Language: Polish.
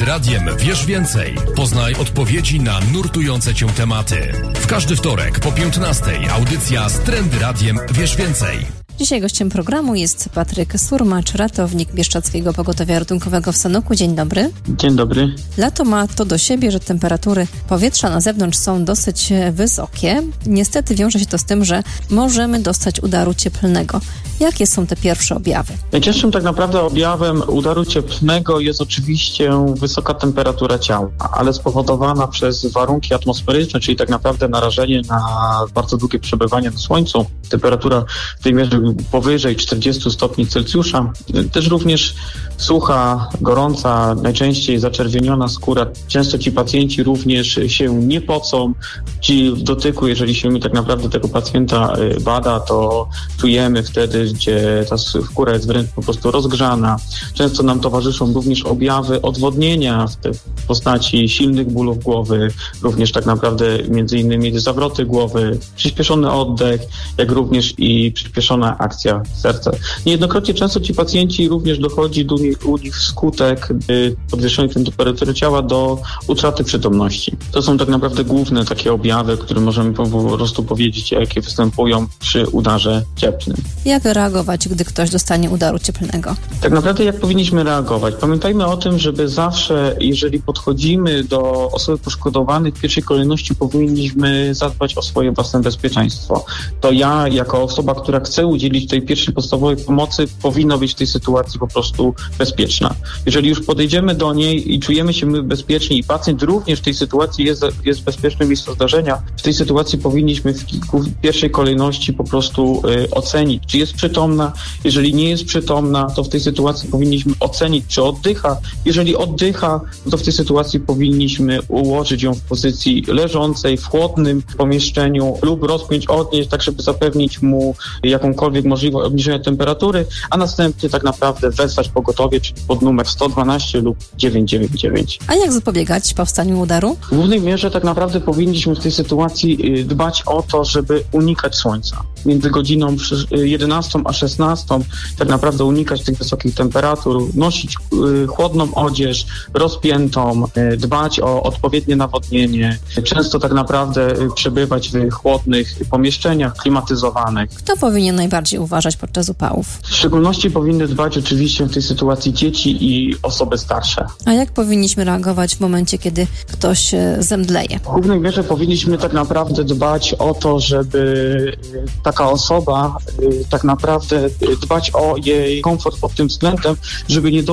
Radiem Wiesz Więcej. Poznaj odpowiedzi na nurtujące Cię tematy. W każdy wtorek po 15:00 audycja z Trendy Radiem Wiesz Więcej. Dzisiaj gościem programu jest Patryk Surmacz, ratownik Bieszczadzkiego Pogotowia Ratunkowego w Sanoku. Dzień dobry. Dzień dobry. Lato ma to do siebie, że temperatury powietrza na zewnątrz są dosyć wysokie. Niestety wiąże się to z tym, że możemy dostać udaru cieplnego. Jakie są te pierwsze objawy? Najczęstszym tak naprawdę objawem udaru cieplnego jest oczywiście wysoka temperatura ciała, ale spowodowana przez warunki atmosferyczne, czyli tak naprawdę narażenie na bardzo długie przebywanie na słońcu. Temperatura w tej mierze powyżej 40 stopni Celsjusza. Też również sucha, gorąca, najczęściej zaczerwieniona skóra. Często ci pacjenci również się nie pocą. Ci w dotyku, jeżeli się tak naprawdę tego pacjenta bada, to czujemy wtedy, gdzie ta skóra jest wręcz po prostu rozgrzana. Często nam towarzyszą również objawy odwodnienia w postaci silnych bólów głowy, również tak naprawdę między innymi zawroty głowy, przyspieszony oddech, jak również i przyspieszona akcja serca. Niejednokrotnie często ci pacjenci również dochodzi u nich wskutek podwyższonej temperatury ciała do utraty przytomności. To są tak naprawdę główne takie objawy, które możemy po prostu powiedzieć, jakie występują przy udarze cieplnym. Jak reagować, gdy ktoś dostanie udaru cieplnego? Tak naprawdę jak powinniśmy reagować? Pamiętajmy o tym, żeby zawsze, jeżeli podchodzimy do osoby poszkodowanej, w pierwszej kolejności powinniśmy zadbać o swoje własne bezpieczeństwo. To ja, jako osoba, która chce udzielić tej pierwszej podstawowej pomocy, powinna być w tej sytuacji po prostu bezpieczna. Jeżeli już podejdziemy do niej i czujemy się my bezpieczni i pacjent również w tej sytuacji jest bezpieczny w miejscu zdarzenia, w tej sytuacji powinniśmy w pierwszej kolejności po prostu ocenić, czy jest przytomna. Jeżeli nie jest przytomna, to w tej sytuacji powinniśmy ocenić, czy oddycha. Jeżeli oddycha, to w tej sytuacji powinniśmy ułożyć ją w pozycji leżącej, w chłodnym pomieszczeniu lub rozpiąć, odnieść, tak żeby zapewnić mu jakąkolwiek możliwość obniżenia temperatury, a następnie tak naprawdę wezwać pogotowie, czyli pod numer 112 lub 999. A jak zapobiegać powstaniu udaru? W głównej mierze tak naprawdę powinniśmy w tej sytuacji dbać o to, żeby unikać słońca. Między godziną 11 a 16 tak naprawdę unikać tych wysokich temperatur, nosić chłodną odzież, rozpiętą, dbać o odpowiednie nawodnienie. Często tak naprawdę przebywać w chłodnych pomieszczeniach klimatyzowanych. Kto powinien najbardziej uważać podczas upałów? W szczególności powinny dbać oczywiście w tej sytuacji dzieci i osoby starsze. A jak powinniśmy reagować w momencie, kiedy ktoś zemdleje? W głównej mierze powinniśmy tak naprawdę dbać o to, żeby taka osoba tak naprawdę dbać o jej komfort pod tym względem, żeby nie